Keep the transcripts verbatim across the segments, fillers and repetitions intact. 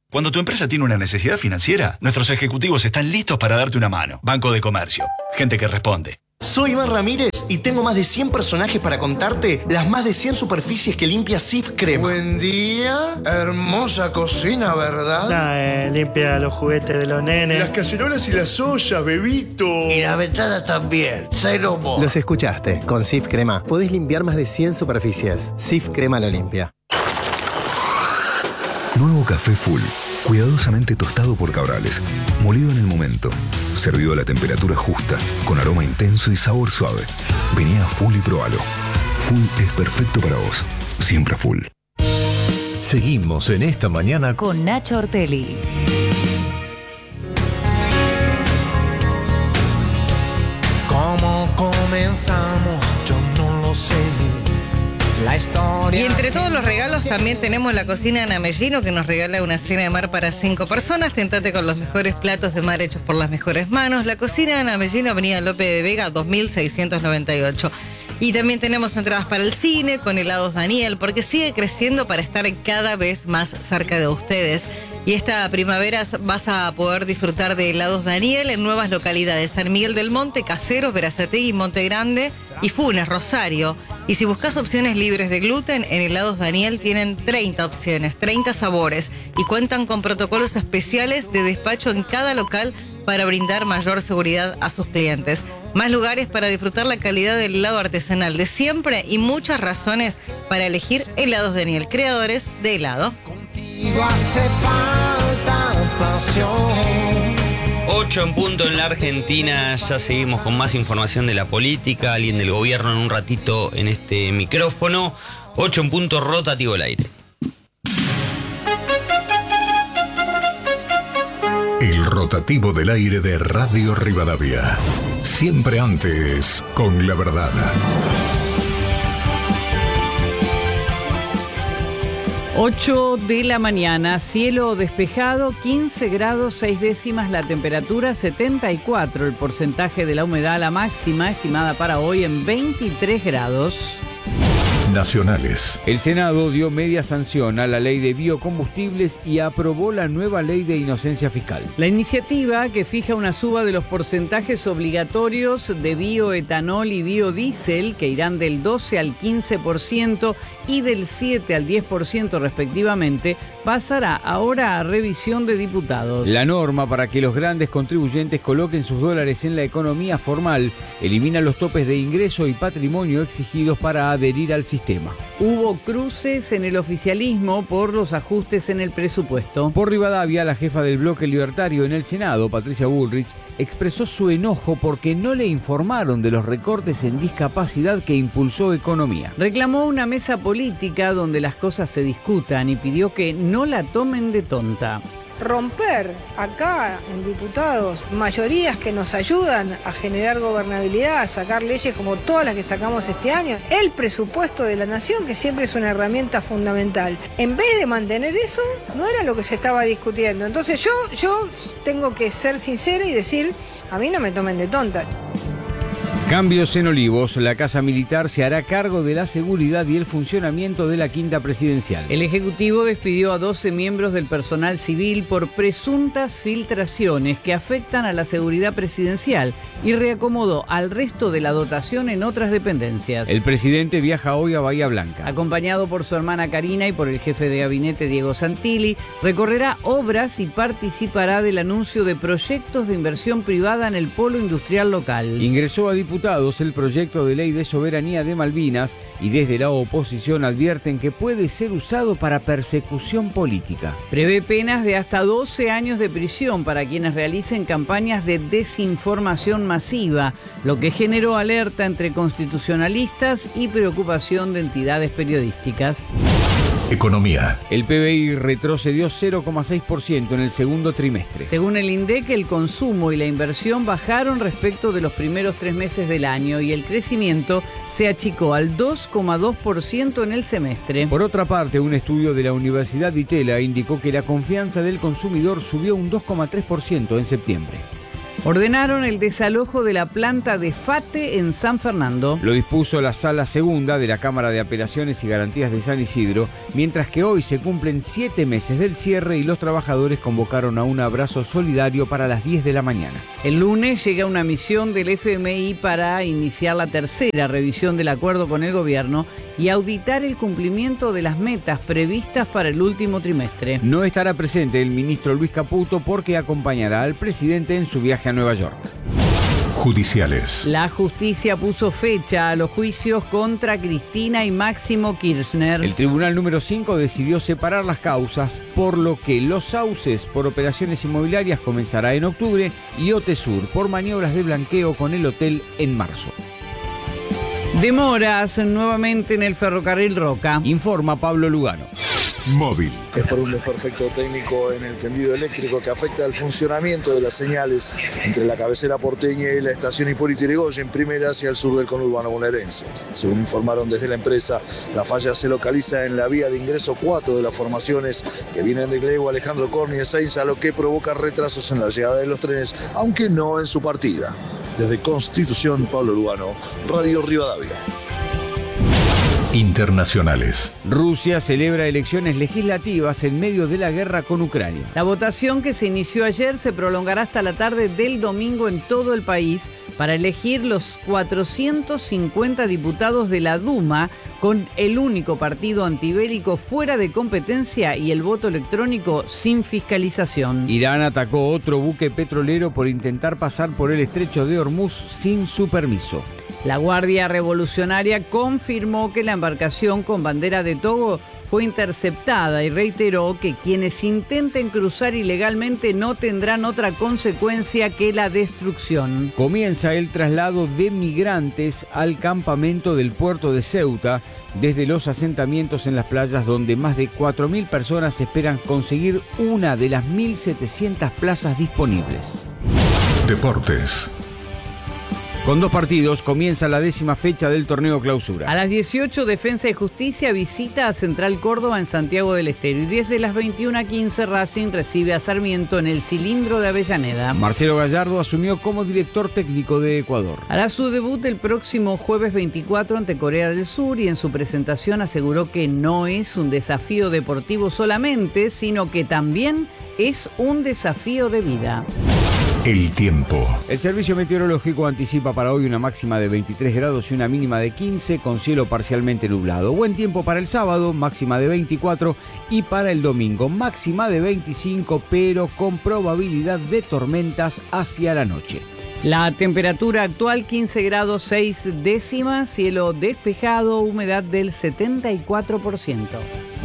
Cuando tu empresa tiene una necesidad financiera, nuestros ejecutivos están listos para darte una mano. Banco de Comercio. Gente que responde. Soy Iván Ramírez y tengo más de cien personajes para contarte las más de cien superficies que limpia Cif Crema. Buen día, hermosa cocina, ¿verdad? Nah, eh, limpia los juguetes de los nenes. Las cacerolas y las ollas, bebito. Y la ventana también, cero mo. Los escuchaste, con Cif Crema podés limpiar más de cien superficies. Cif Crema lo limpia. Nuevo café Full, cuidadosamente tostado por Cabrales, molido en el momento, servido a la temperatura justa, con aroma intenso y sabor suave. Vení a Full y probalo. Full es perfecto para vos, siempre Full. Seguimos en esta mañana con Nacho Ortelli. ¿Cómo comenzamos? Yo no lo sé. La historia. Y entre todos los regalos también tenemos la cocina Ana Mellino, que nos regala una cena de mar para cinco personas. Tentate con los mejores platos de mar hechos por las mejores manos. La cocina Ana Mellino, Avenida López de Vega, dos mil seiscientos noventa y ocho. Y también tenemos entradas para el cine con helados Daniel, porque sigue creciendo para estar cada vez más cerca de ustedes. Y esta primavera vas a poder disfrutar de helados Daniel en nuevas localidades: San Miguel del Monte, Caseros, Berazategui, Monte Grande y Funes, Rosario. Y si buscas opciones libres de gluten, en helados Daniel tienen treinta opciones, treinta sabores, y cuentan con protocolos especiales de despacho en cada local para brindar mayor seguridad a sus clientes. Más lugares para disfrutar la calidad del helado artesanal de siempre y muchas razones para elegir helados Daniel, creadores de helado. Contigo hace falta pasión. ocho en punto en la Argentina. Ya seguimos con más información de la política. Alguien del gobierno en un ratito en este micrófono. ocho en punto, rotativo el aire. El rotativo del aire de Radio Rivadavia. Siempre antes, con la verdad. ocho de la mañana, cielo despejado, quince grados seis décimas la temperatura, setenta y cuatro el porcentaje de la humedad, la máxima estimada para hoy en veintitrés grados. Nacionales. El Senado dio media sanción a la ley de biocombustibles y aprobó la nueva ley de inocencia fiscal. La iniciativa, que fija una suba de los porcentajes obligatorios de bioetanol y biodiesel, que irán del doce al quince por ciento y del siete al diez por ciento respectivamente, pasará ahora a revisión de diputados. La norma para que los grandes contribuyentes coloquen sus dólares en la economía formal elimina los topes de ingreso y patrimonio exigidos para adherir al sistema. Hubo cruces en el oficialismo por los ajustes en el presupuesto. Por Rivadavia, la jefa del bloque libertario en el Senado, Patricia Bullrich, expresó su enojo porque no le informaron de los recortes en discapacidad que impulsó Economía. Reclamó una mesa política donde las cosas se discutan y pidió que no la tomen de tonta. Romper acá en diputados mayorías que nos ayudan a generar gobernabilidad, a sacar leyes como todas las que sacamos este año, el presupuesto de la nación, que siempre es una herramienta fundamental. En vez de mantener eso, no era lo que se estaba discutiendo. Entonces yo, yo tengo que ser sincera y decir, a mí no me tomen de tonta. Cambios en Olivos. La Casa Militar se hará cargo de la seguridad y el funcionamiento de la Quinta Presidencial. El Ejecutivo despidió a doce miembros del personal civil por presuntas filtraciones que afectan a la seguridad presidencial y reacomodó al resto de la dotación en otras dependencias. El presidente viaja hoy a Bahía Blanca. Acompañado por su hermana Karina y por el jefe de gabinete Diego Santilli, recorrerá obras y participará del anuncio de proyectos de inversión privada en el polo industrial local. Ingresó a diputados el proyecto de ley de soberanía de Malvinas y desde la oposición advierten que puede ser usado para persecución política. Prevé penas de hasta doce años de prisión para quienes realicen campañas de desinformación masiva, lo que generó alerta entre constitucionalistas y preocupación de entidades periodísticas. Economía. El P B I retrocedió cero coma seis por ciento en el segundo trimestre. Según el INDEC, el consumo y la inversión bajaron respecto de los primeros tres meses del año y el crecimiento se achicó al dos coma dos por ciento en el semestre. Por otra parte, un estudio de la Universidad de Itela indicó que la confianza del consumidor subió un dos coma tres por ciento en septiembre. Ordenaron el desalojo de la planta de FATE en San Fernando. Lo dispuso la Sala Segunda de la Cámara de Apelaciones y Garantías de San Isidro, mientras que hoy se cumplen siete meses del cierre y los trabajadores convocaron a un abrazo solidario para las diez de la mañana. El lunes llega una misión del F M I para iniciar la tercera revisión del acuerdo con el gobierno y auditar el cumplimiento de las metas previstas para el último trimestre. No estará presente el ministro Luis Caputo porque acompañará al presidente en su viaje a Nueva York. Judiciales. La justicia puso fecha a los juicios contra Cristina y Máximo Kirchner. El Tribunal número cinco decidió separar las causas, por lo que los sauces por operaciones inmobiliarias comenzará en octubre y Otesur por maniobras de blanqueo con el hotel en marzo. Demoras nuevamente en el ferrocarril Roca. Informa Pablo Lugano. Móvil. Es por un desperfecto técnico en el tendido eléctrico que afecta al funcionamiento de las señales entre la cabecera porteña y la estación Hipólito Yrigoyen, primera hacia el sur del conurbano bonaerense. Según informaron desde la empresa, la falla se localiza en la vía de ingreso cuatro de las formaciones que vienen de Glego, Alejandro Corni y Ezeiza, lo que provoca retrasos en la llegada de los trenes, aunque no en su partida. Desde Constitución, Pablo Lugano, Radio Rivadavia. Internacionales. Rusia celebra elecciones legislativas en medio de la guerra con Ucrania. La votación que se inició ayer se prolongará hasta la tarde del domingo en todo el país para elegir los cuatrocientos cincuenta diputados de la Duma, con el único partido antibélico fuera de competencia y el voto electrónico sin fiscalización. Irán atacó otro buque petrolero por intentar pasar por el estrecho de Hormuz sin su permiso. La Guardia Revolucionaria confirmó que la embarcación con bandera de Togo fue interceptada y reiteró que quienes intenten cruzar ilegalmente no tendrán otra consecuencia que la destrucción. Comienza el traslado de migrantes al campamento del puerto de Ceuta desde los asentamientos en las playas, donde más de cuatro mil personas esperan conseguir una de las mil setecientas plazas disponibles. Deportes. Con dos partidos comienza la décima fecha del torneo Clausura. A las dieciocho, Defensa y Justicia visita a Central Córdoba en Santiago del Estero. Y desde las veintiuna quince, Racing recibe a Sarmiento en el Cilindro de Avellaneda. Marcelo Gallardo asumió como director técnico de Ecuador. Hará su debut el próximo jueves veinticuatro ante Corea del Sur y en su presentación aseguró que no es un desafío deportivo solamente, sino que también es un desafío de vida. El tiempo. El servicio meteorológico anticipa para hoy una máxima de veintitrés grados y una mínima de quince, con cielo parcialmente nublado. Buen tiempo para el sábado, máxima de veinticuatro, y para el domingo, máxima de veinticinco, pero con probabilidad de tormentas hacia la noche. La temperatura actual quince grados seis décimas, cielo despejado, humedad del setenta y cuatro por ciento.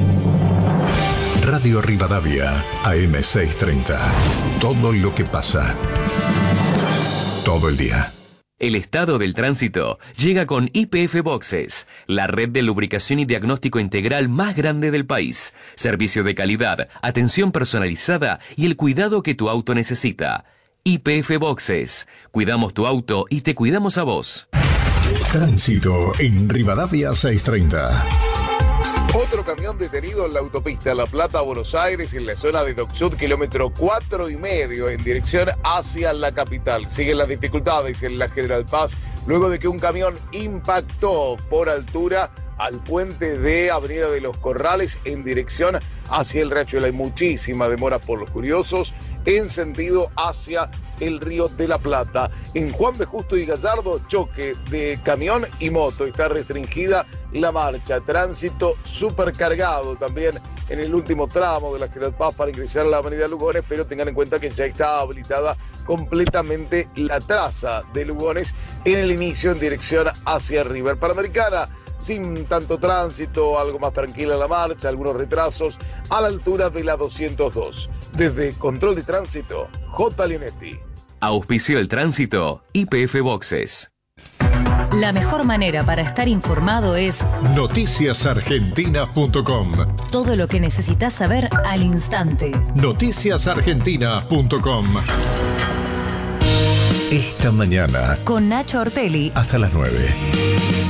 Radio Rivadavia, A M seiscientos treinta. Todo lo que pasa. Todo el día. El estado del tránsito llega con Y P F Boxes, la red de lubricación y diagnóstico integral más grande del país. Servicio de calidad, atención personalizada y el cuidado que tu auto necesita. Y P F Boxes. Cuidamos tu auto y te cuidamos a vos. Tránsito en Rivadavia seiscientos treinta. Otro camión detenido en la autopista La Plata, Buenos Aires, en la zona de Dock Sud, kilómetro cuatro y medio, en dirección hacia la capital. Siguen las dificultades en la General Paz, luego de que un camión impactó por altura al puente de Avenida de los Corrales en dirección hacia el Riachuelo. Hay muchísima demora por los curiosos en sentido hacia el Río de la Plata. En Juan B. Justo y Gallardo, choque de camión y moto. Está restringida la marcha. Tránsito supercargado también en el último tramo de la General Paz para ingresar a la Avenida Lugones, pero tengan en cuenta que ya está habilitada completamente la traza de Lugones en el inicio en dirección hacia River. Panamericana, sin tanto tránsito, algo más tranquila la marcha, algunos retrasos a la altura de la doscientos dos. Desde Control de Tránsito, J. Linetti. Auspició el tránsito, Y P F Boxes. La mejor manera para estar informado es noticias argentinas punto com. Todo lo que necesitas saber al instante. noticias argentinas punto com. Esta mañana con Nacho Ortelli hasta las nueve.